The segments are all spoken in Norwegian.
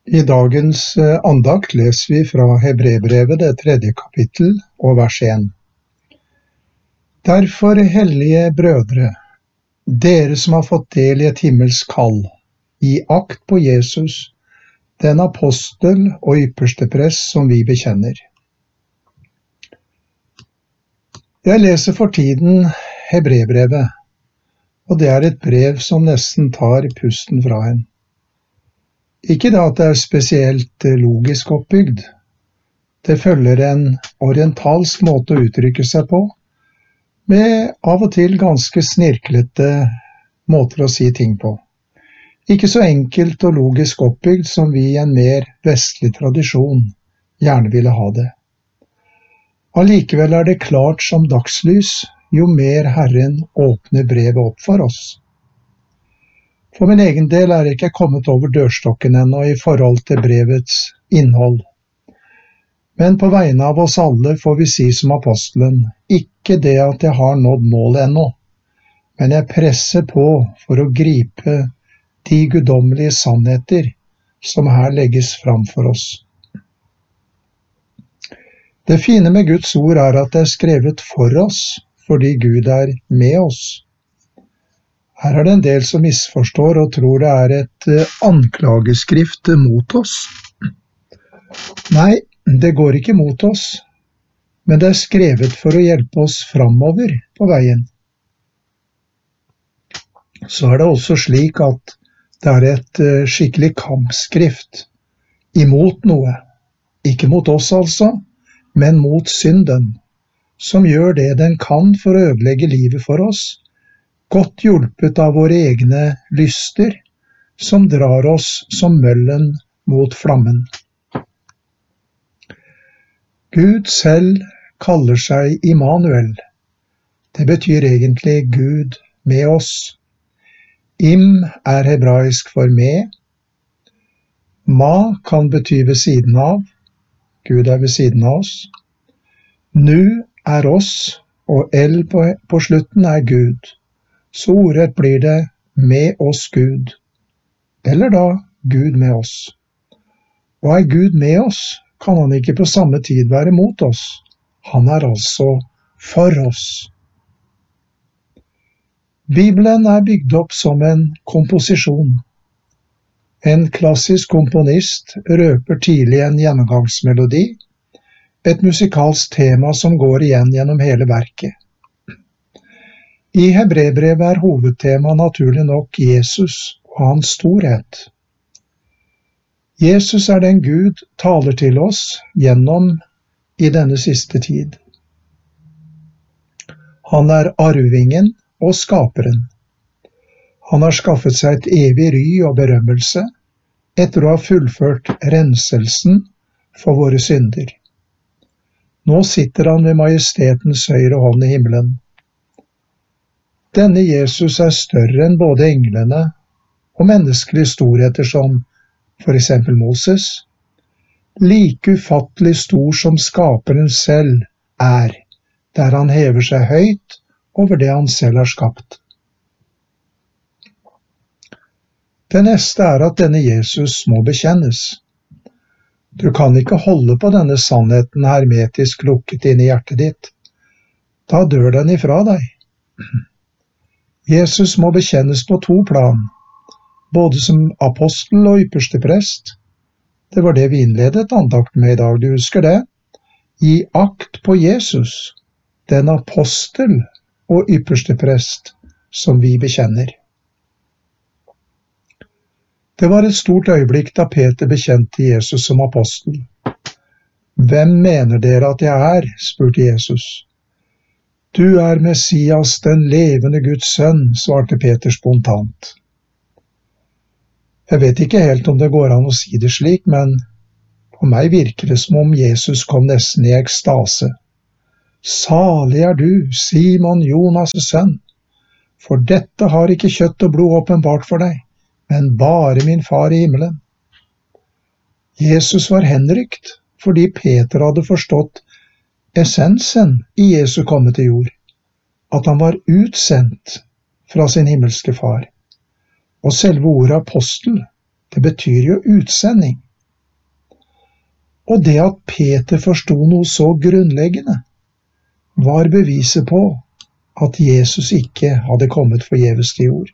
I dagens andakt leser vi fra Hebreerbrevet det 3. kapittel og vers 1. Derfor, hellige brødre, dere som har fått del i et himmelsk kall, gi akt på Jesus, den apostel og ypperste prest som vi bekjenner. Jeg leser for tiden Hebreerbrevet, og det er et brev som nesten tar pusten fra en. Ikke da at det er spesielt logisk oppbygd. Det følger en orientalsk måte å uttrykke seg på, med av og til ganske snirklete måter å si ting på. Ikke så enkelt og logisk oppbygd som vi i en mer vestlig tradisjon gjerne ville ha det. Allikevel er det klart som dagslys jo mer Herren åpner brevet opp for oss. For min egen del er jeg ikke kommet over dørstokken ennå i forhold til brevets innhold. Men på vegne av oss alle får vi si som apostelen, ikke det at jeg har nådd målet ennå, men jeg presser på for å gripe de guddommelige sannheter som her legges fram for oss. Det fine med Guds ord er at det er skrevet for oss, fordi Gud er med oss. Her er det en del som misforstår og tror det er et anklageskrift mot oss. Nei, det går ikke mot oss, men det er skrevet for å hjelpe oss framover på veien. Så er det også slik at det er et skikkelig kampskrift imot noe. Ikke mot oss altså, men mot synden, som gjør det den kan for å ødelegge livet for oss, godt hjulpet av våre egne lyster, som drar oss som møllen mot flammen. Gud selv kaller seg Immanuel. Det betyr egentlig Gud med oss. Im er hebraisk for med. Ma kan bety ved siden av. Gud er ved siden av oss. Nu er oss, og el på slutten er Gud. Så ordrett blir det med oss Gud, eller da Gud med oss. Og er Gud med oss, kan han ikke på samme tid være mot oss. Han er altså for oss. Bibelen er bygd opp som en komposisjon. En klassisk komponist røper tidlig en gjennomgangsmelodi, et musikalsk tema som går igjen gjennom hele verket. I Hebreerbrevet er hovedtema naturlig nok Jesus og hans storhet. Jesus er den Gud taler til oss gjennom i denne siste tid. Han er arvingen og skaperen. Han har skaffet seg et evig ry og berømmelse etter å ha fullført renselsen for våre synder. Nå sitter han ved majestetens høyre hånd i himmelen. Denne Jesus er større enn både englene og menneskelige storheter som for eksempel Moses, like ufattelig stor som skaperen selv er, der han hever seg høyt over det han selv har skapt. Det neste er at denne Jesus må bekjennes. Du kan ikke holde på denne sannheten hermetisk lukket inn i hjertet ditt. Da dør den ifra deg. Jesus må bekjennes på to plan, både som apostel og ypperste prest. Det var det vi innledet andakten med i dag, du husker det? Gi akt på Jesus, den apostel og ypperste prest som vi bekjenner. Det var et stort øyeblikk da Peter bekjente Jesus som apostel. Hvem mener dere at jeg er? Spurte Jesus. Du er Messias, den levende Guds sønn, svarte Peter spontant. Jeg vet ikke helt om det går an å si det slik, men på meg virker det som om Jesus kom nesten i ekstase. Salig er du, Simon Jonas' sønn, for dette har ikke kjøtt og blod åpenbart for deg, men bare min far i himmelen. Jesus var henrykt fordi Peter hadde forstått essensen i Jesu komme til jord, at han var utsendt fra sin himmelske far. Og selve ordet apostel, det betyr jo utsending, Og det at Peter forstod noe så grunnleggende, var beviset på at Jesus ikke hadde kommet forgjeves til jord.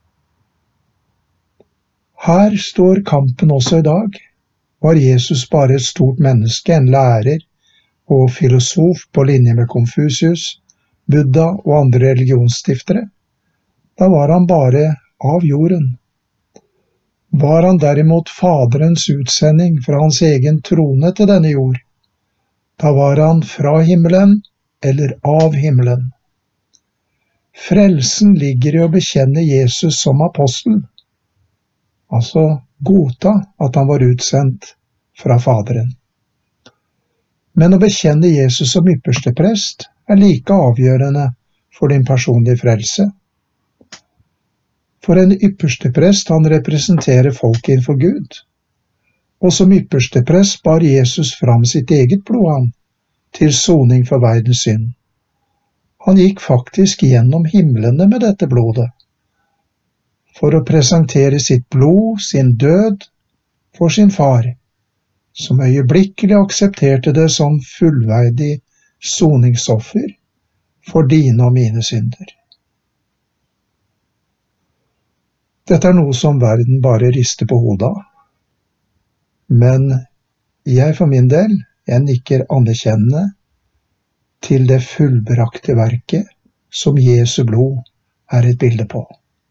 Her står kampen også i dag. Var Jesus bare et stort menneske, en lærer og filosof på linje med Konfusius, Buddha og andre religionsstiftere? Da var han bare av jorden. Var han derimot Faderens utsending fra hans egen trone til denne jord? Da var han fra himmelen eller av himmelen. Frelsen ligger i å bekjenne Jesus som apostel, altså godta at han var utsendt fra Faderen. Men å bekjenne Jesus som ypperste prest er like avgjørende for din personlige frelse. For en ypperste prest, han representerer folket innfor Gud. Og som ypperste prest bar Jesus fram sitt eget blod til soning for verdens synd. Han gikk faktisk gjennom himlene med dette blodet, for å presentere sitt blod, sin død, for sin far, som øyeblikkelig aksepterte det som fullverdig soningsoffer for dine og mine synder. Dette er noe som verden bare rister på hodet av. Men jeg for min del, jeg nikker anerkjennende til det fullbrakte verket som Jesu blod er et bilde på.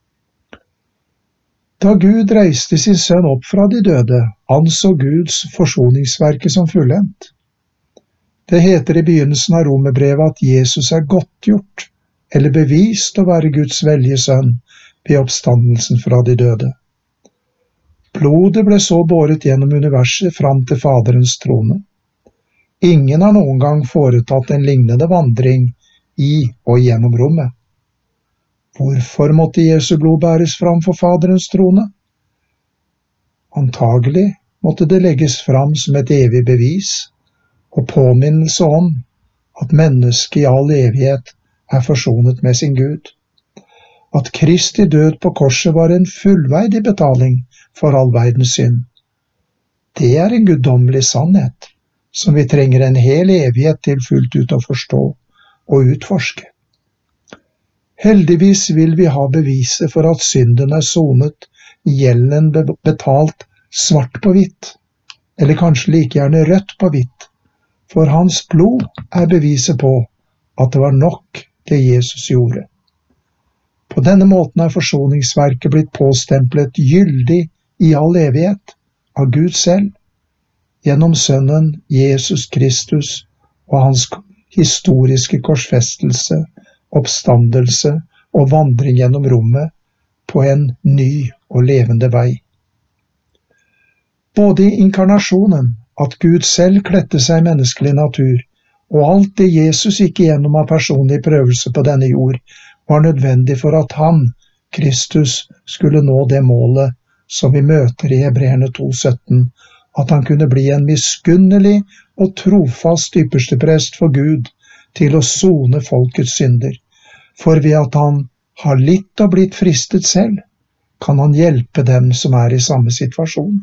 Da Gud reiste sin sønn opp fra de døde, anså Guds forsoningsverket som fullendt. Det heter i begynnelsen av Romerbrevet at Jesus er godtgjort, eller bevist å være Guds veldige sønn ved oppstandelsen fra de døde. Blodet ble så båret gjennom universet fram til Faderens trone. Ingen har noen gang foretatt en lignende vandring i og gjennom rommet. Hvorfor måtte Jesu blod bæres fram for Faderens trone? Antagelig måtte det legges fram som et evig bevis og påminnelse om at mennesket i all evighet er forsonet med sin Gud. At Kristi død på korset var en fullverdig betaling for all verdens synd. Det er en guddommelig sannhet som vi trenger en hel evighet til fullt ut å forstå og utforske. Heldigvis vil vi ha beviset for at synden er sonet, gjelden betalt svart på hvitt, eller kanskje like gjerne rødt på hvitt, for hans blod er beviset på at det var nok det Jesus gjorde. På denne måten er forsoningsverket blitt påstemplet gyldig i all evighet av Gud selv, gjennom Sønnen Jesus Kristus og hans historiske korsfestelse, oppstandelse og vandring gjennom rommet på en ny og levende vei. Både i inkarnasjonen, at Gud selv kledde seg i menneskelig natur, og alt det Jesus gikk igjennom av personlig prøvelse på denne jord, var nødvendig for at han, Kristus, skulle nå det målet som vi møter i Hebreerne 2,17, at han kunne bli en miskunnelig og trofast yppersteprest for Gud til å sone folkets synder. For ved at han har litt og blitt fristet selv, kan han hjelpe dem som er i samme situasjon.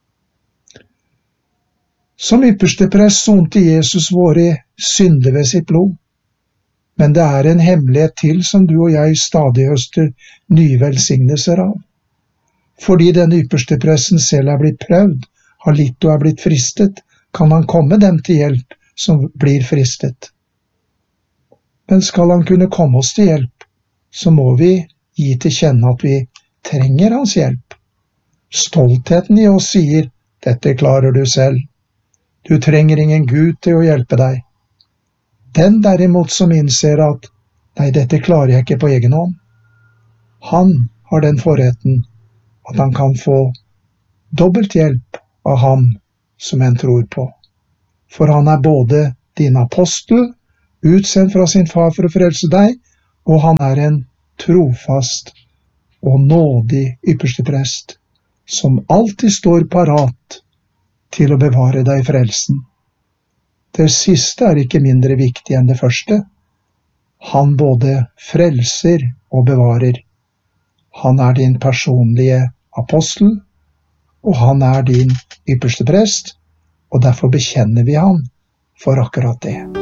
Som yppersteprest sonte Jesus våre synder ved sitt blod. Men det er en hemmelighet til som du og jeg stadig høster nye velsignelser av. Fordi den ypperstepresten selv er blitt prøvd, har litt og er blitt fristet, kan han komme dem til hjelp som blir fristet. Men skal han kunne komme oss til hjelp, så må vi gi til kjenne at vi trenger hans hjelp. Stoltheten i oss sier, dette klarer du selv. Du trenger ingen Gud til å hjelpe deg. Den derimot som innser at, nei, dette klarer jeg ikke på egen hånd. Han har den forretten at han kan få dobbelt hjelp av ham som en tror på. For han er både din apostel, utsendt fra sin far for å frelse deg, og han er en trofast og nådig yppersteprest, som alltid står parat til å bevare deg frelsen. Det siste er ikke mindre viktig enn det første. Han både frelser og bevarer. Han er din personlige apostel, og han er din ypperste prest, og derfor bekjenner vi han for akkurat det.